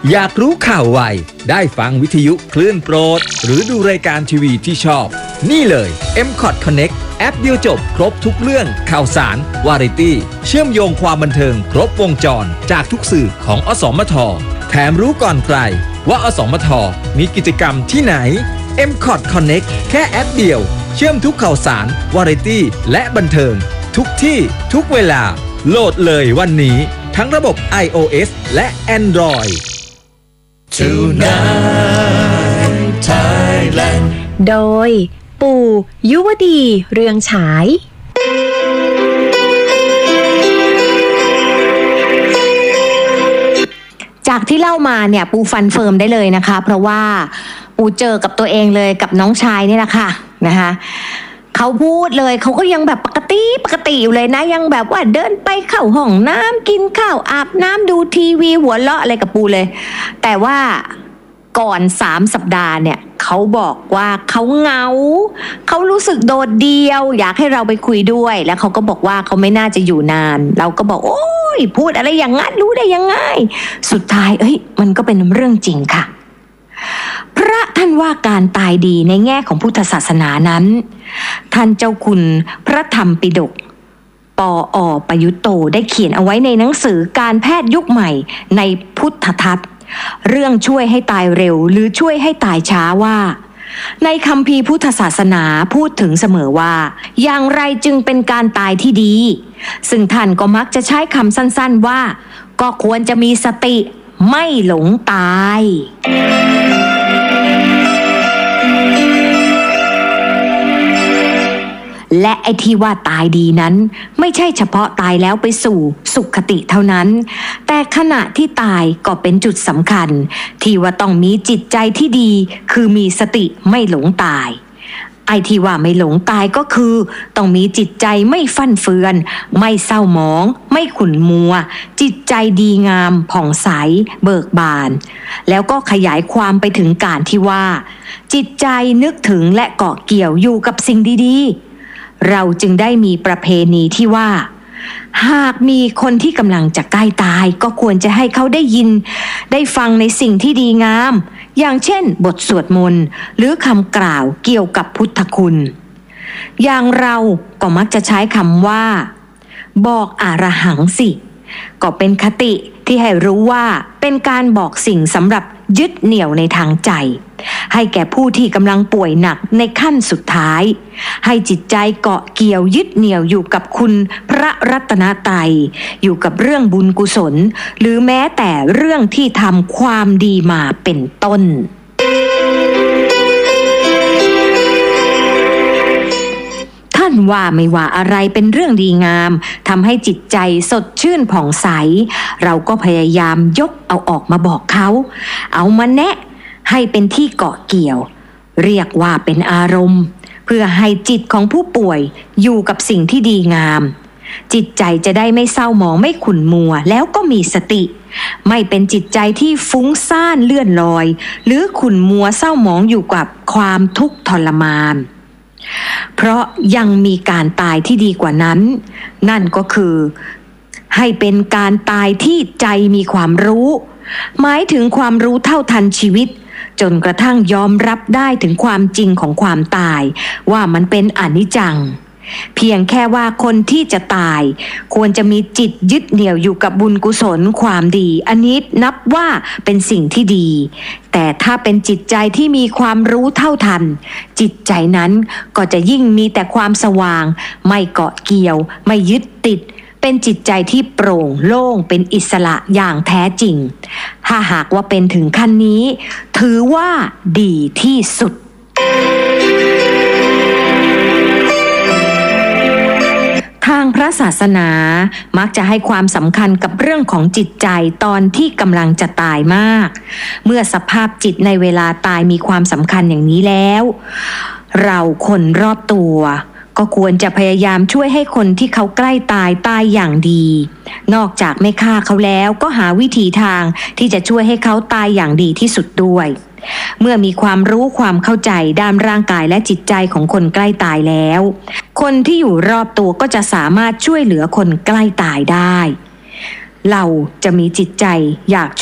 อยากรู้ข่าวไวได้ฟังวิทยุคลื่นโปรดหรือดูรายการทีวีที่ชอบ นี่เลย M-Cot Connect แอปเดียวจบครบทุกเรื่องข่าวสาร วาไรตี้เชื่อมโยงความบันเทิงครบวงจรจากทุกสื่อของอสมทแถมรู้ก่อนใครว่าอสมทมีกิจกรรมที่ไหน M-Cot Connect แค่แอปเดียวเชื่อมทุกข่าวสาร วาไรตี้และบันเทิงทุกที่ทุกเวลาโหลดเลยวันนี้ทั้งระบบ iOS และ Android Tonight Thailand โดยปู่ยุวดีเรืองฉายจากที่เล่ามาเนี่ยปูฟันเฟิร์มได้เลยนะคะเพราะว่าปูเจอกับตัวเองเลยกับน้องชายนี่แหละค่ะนะคะเขาพูดเลยเขาก็ยังแบบปกติอยู่เลยนะยังแบบว่าเดินไปเข้าห้องน้ำกินข้าวอาบน้ำดูทีวีหัวเราะอะไรกับปูเลยแต่ว่าก่อน3 สัปดาห์เนี่ยเขาบอกว่าเขาเหงาเขารู้สึกโดดเดี่ยวอยากให้เราไปคุยด้วยแล้วเขาก็บอกว่าเขาไม่น่าจะอยู่นานเราก็บอกโอ้ยพูดอะไรอย่างงั้นรู้ได้ยังไงสุดท้ายมันก็เป็นเรื่องจริงค่ะพระท่านว่าการตายดีในแง่ของพุทธศาสนานั้นท่านเจ้าคุณพระธรรมปิฎกปอ.ประยุตโตได้เขียนเอาไว้ในหนังสือการแพทย์ยุคใหม่ในพุทธทัศน์เรื่องช่วยให้ตายเร็วหรือช่วยให้ตายช้าว่าในคัมภีร์พุทธศาสนาพูดถึงเสมอว่าอย่างไรจึงเป็นการตายที่ดีซึ่งท่านก็มักจะใช้คำสั้นๆว่าก็ควรจะมีสติไม่หลงตายและไอ้ที่ว่าตายดีนั้นไม่ใช่เฉพาะตายแล้วไปสู่สุขติเท่านั้นแต่ขณะที่ตายก็เป็นจุดสำคัญที่ว่าต้องมีจิตใจที่ดีคือมีสติไม่หลงตายไอ้ที่ว่าไม่หลงตายก็คือต้องมีจิตใจไม่ฟั่นเฟือนไม่เศร้าหมองไม่ขุ่นมัวจิตใจดีงามผ่องใสเบิกบานแล้วก็ขยายความไปถึงการที่ว่าจิตใจนึกถึงและเกาะเกี่ยวอยู่กับสิ่งดีๆเราจึงได้มีประเพณีที่ว่าหากมีคนที่กำลังจะใกล้ตายก็ควรจะให้เขาได้ยินได้ฟังในสิ่งที่ดีงามอย่างเช่นบทสวดมนต์หรือคำกล่าวเกี่ยวกับพุทธคุณอย่างเราก็มักจะใช้คำว่าบอกอรหังสิก็เป็นคติที่ให้รู้ว่าเป็นการบอกสิ่งสำหรับยึดเหนี่ยวในทางใจให้แก่ผู้ที่กำลังป่วยหนักในขั้นสุดท้ายให้จิตใจเกาะเกี่ยวยึดเหนี่ยวอยู่กับคุณพระรัตนตรัยอยู่กับเรื่องบุญกุศลหรือแม้แต่เรื่องที่ทำความดีมาเป็นต้นท่านว่าไม่ว่าอะไรเป็นเรื่องดีงามทำให้จิตใจสดชื่นผ่องใสเราก็พยายามยกเอาออกมาบอกเขาเอามาแนะให้เป็นที่เกาะเกี่ยวเรียกว่าเป็นอารมณ์เพื่อให้จิตของผู้ป่วยอยู่กับสิ่งที่ดีงามจิตใจจะได้ไม่เศร้าหมองไม่ขุ่นมัวแล้วก็มีสติไม่เป็นจิตใจที่ฟุ้งซ่านเลื่อนลอยหรือขุ่นมัวเศร้าหมองอยู่กับความทุกข์ทรมานเพราะยังมีการตายที่ดีกว่านั้นนั่นก็คือให้เป็นการตายที่ใจมีความรู้หมายถึงความรู้เท่าทันชีวิตจนกระทั่งยอมรับได้ถึงความจริงของความตายว่ามันเป็นอนิจจังเพียงแค่ว่าคนที่จะตายควรจะมีจิตยึดเหนี่ยวอยู่กับบุญกุศลความดีอันนี้นับว่าเป็นสิ่งที่ดีแต่ถ้าเป็นจิตใจที่มีความรู้เท่าทันจิตใจนั้นก็จะยิ่งมีแต่ความสว่างไม่เกาะเกี่ยวไม่ยึดติดเป็นจิตใจที่โปร่งโล่งเป็นอิสระอย่างแท้จริงถ้าหากว่าเป็นถึงขั้นนี้ถือว่าดีที่สุดทางพระศาสนามักจะให้ความสำคัญกับเรื่องของจิตใจตอนที่กำลังจะตายมากเมื่อสภาพจิตในเวลาตายมีความสำคัญอย่างนี้แล้วเราคนรอบตัวก็ควรจะพยายามช่วยให้คนที่เขาใกล้ตายอย่างดีนอกจากไม่ฆ่าเขาแล้วก็หาวิธีทางที่จะช่วยให้เขาตายอย่างดีที่สุดด้วยเมื่อมีความรู้ความเข้าใจด้านร่างกายและจิตใจของคนใกล้ตายแล้วคนที่อยู่รอบตัวก็จะสามารถช่วยเหลือคนใกล้ตายได้เราจะมีจิตใจอยาก